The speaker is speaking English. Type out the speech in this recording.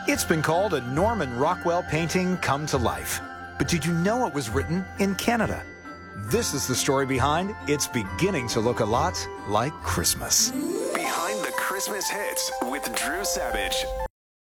It's been called a Norman Rockwell painting come to life. But did you know it was written in Canada? This is the story behind It's Beginning to Look a Lot Like Christmas. Behind the Christmas Hits with Drew Savage.